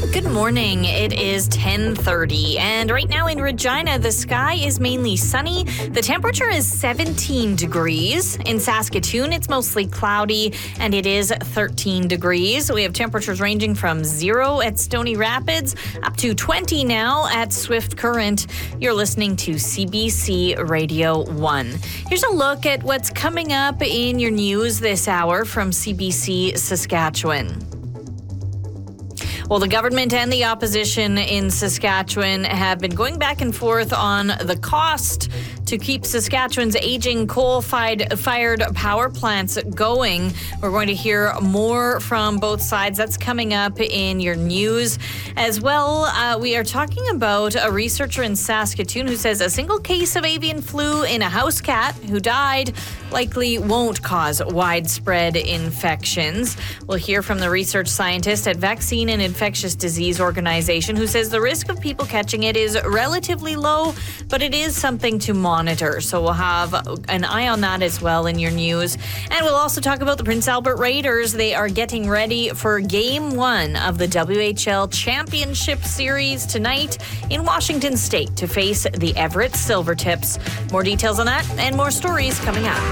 Good morning. It is 10:30, and right now in Regina, the sky is mainly sunny. The temperature is 17 degrees. In Saskatoon, it's mostly cloudy, and it is 13 degrees. We have temperatures ranging from 0 at Stony Rapids up to 20 now at Swift Current. You're listening to CBC Radio 1. Here's a look at what's coming up in your news this hour from CBC Saskatchewan. Well, the government and the opposition in Saskatchewan have been going back and forth on the cost to keep Saskatchewan's aging coal-fired power plants going. We're going to hear more from both sides. That's coming up in your news. As well, we are talking about a researcher in Saskatoon who says a single case of avian flu in a house cat who died likely won't cause widespread infections. We'll hear from the research scientist at Vaccine and Infectious Disease Organization who says the risk of people catching it is relatively low, but it is something to monitor. So we'll have an eye on that as well in your news. And we'll also talk about the Prince Albert Raiders. They are getting ready for Game 1 of the WHL Championship Series tonight in Washington State to face the Everett Silvertips. More details on that and more stories coming up.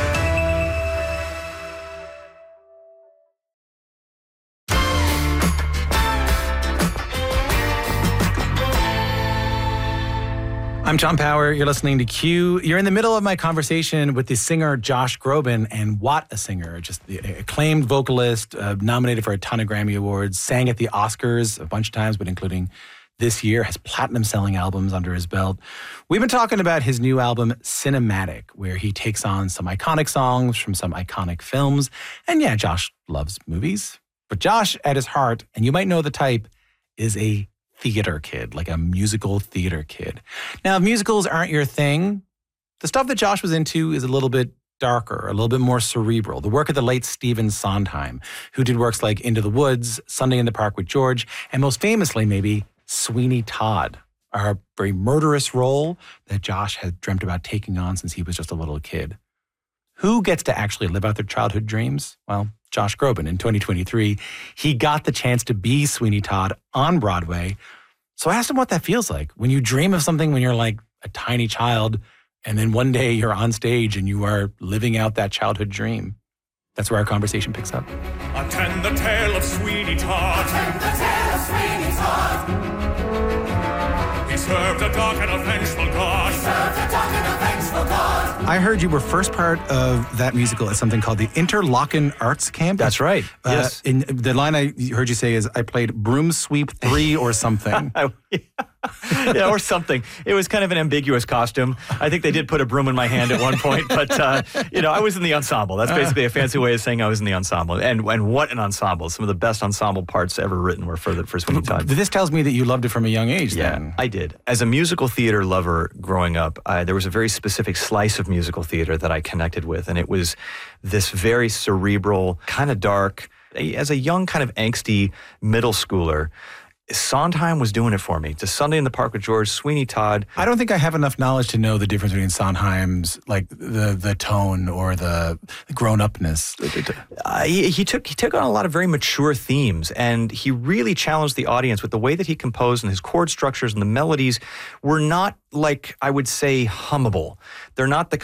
I'm John Power. You're listening to Q. You're in the middle of my conversation with the singer Josh Groban, and what a singer. Just the acclaimed vocalist, nominated for a ton of Grammy Awards, sang at the Oscars a bunch of times, but including this year, has platinum-selling albums under his belt. We've been talking about his new album, Cinematic, where he takes on some iconic songs from some iconic films. And yeah, Josh loves movies. But Josh, at his heart, and you might know the type, is a theater kid, like a musical theater kid. Now, if musicals aren't your thing, the stuff that Josh was into is a little bit darker, a little bit more cerebral. The work of the late Stephen Sondheim, who did works like Into the Woods, Sunday in the Park with George, and most famously, maybe, Sweeney Todd, a very murderous role that Josh had dreamt about taking on since he was just a little kid. Who gets to actually live out their childhood dreams? Well, Josh Groban. In 2023, he got the chance to be Sweeney Todd on Broadway. So I asked him what that feels like when you dream of something when you're like a tiny child, and then one day you're on stage and you are living out that childhood dream. That's where our conversation picks up. Attend the tale of Sweeney Todd. Attend the tale of Sweeney Todd. He served a dark and a vengeful God. He served a dark and a vengeful God. I heard you were first part of that musical at something called the Interlochen Arts Camp. That's right. Yes. In the line I heard you say is, I played Broom Sweep 3 or something. Yeah, or something. It was kind of an ambiguous costume. I think they did put a broom in my hand at one point, but, I was in the ensemble. That's basically a fancy way of saying I was in the ensemble. And what an ensemble. Some of the best ensemble parts ever written were for Sweeney Todd. This tells me that you loved it from a young age, then. Yeah, I did. As a musical theater lover growing up, there was a very specific slice of musical theater that I connected with, and it was this very cerebral, kind of dark, as a young kind of angsty middle schooler, Sondheim was doing it for me. To Sunday in the Park with George, Sweeney Todd. I don't think I have enough knowledge to know the difference between Sondheim's, like the tone or the grown-upness. He took on a lot of very mature themes, and he really challenged the audience with the way that he composed, and his chord structures and the melodies were not, like, I would say, hummable. They're not the